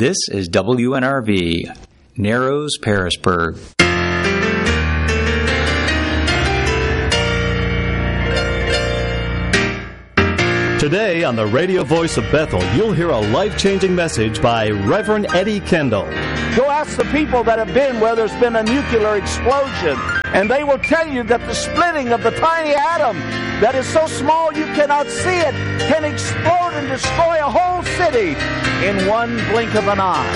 This is WNRV, Narrows, Parisburg. Today on the radio voice of Bethel, you'll hear a life-changing message by Reverend Eddie Kendall. Go ask the people that have been where there's been a nuclear explosion, and they will tell you that the splitting of the tiny atom that is so small you cannot see it can explode and destroy a whole city in one blink of an eye.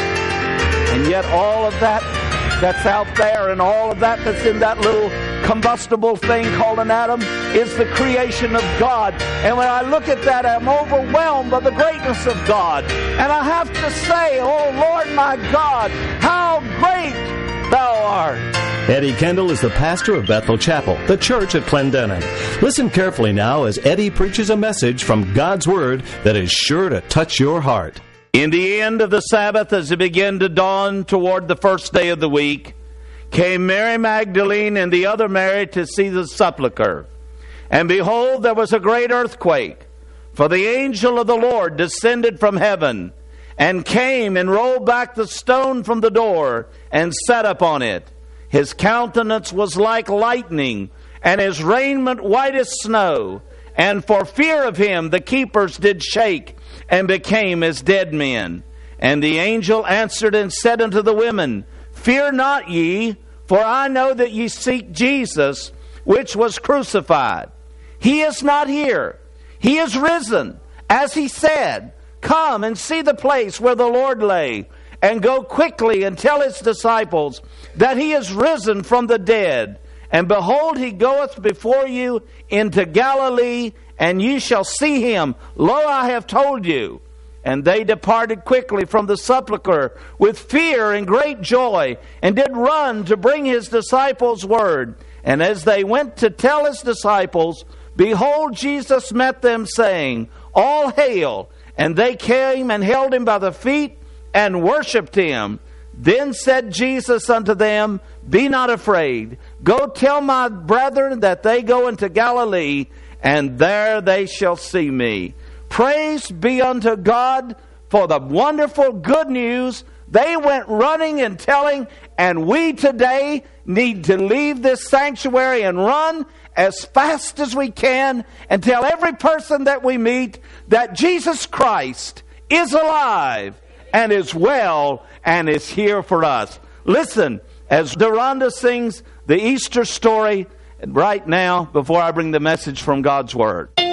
And yet all of that that's out there and all of that that's in that little combustible thing called an atom is the creation of God. And when I look at that, I'm overwhelmed by the greatness of God. And I have to say, oh Lord my God, how great thou art. Eddie Kendall is the pastor of Bethel Chapel, the church at Clendenin. Listen carefully now as Eddie preaches a message from God's Word that is sure to touch your heart. In the end of the Sabbath, as it began to dawn toward the first day of the week, came Mary Magdalene and the other Mary to see the sepulchre. And behold, there was a great earthquake, for the angel of the Lord descended from heaven, and came and rolled back the stone from the door, and sat upon it. His countenance was like lightning, and his raiment white as snow. And for fear of him the keepers did shake, and became as dead men. And the angel answered and said unto the women, Fear not ye, for I know that ye seek Jesus, which was crucified. He is not here. He is risen, as he said. Come and see the place where the Lord lay, and go quickly and tell his disciples that he is risen from the dead. And behold, he goeth before you into Galilee, and ye shall see him. Lo, I have told you. And they departed quickly from the sepulchre with fear and great joy, and did run to bring his disciples word. And as they went to tell his disciples, behold, Jesus met them, saying, All hail! And they came and held him by the feet, and worshipped him. Then said Jesus unto them, Be not afraid. Go tell my brethren that they go into Galilee, and there they shall see me. Praise be unto God for the wonderful good news they went running and telling, and we today need to leave this sanctuary and run as fast as we can and tell every person that we meet that Jesus Christ is alive and is well and is here for us. Listen, as Deronda sings the Easter story right now before I bring the message from God's Word.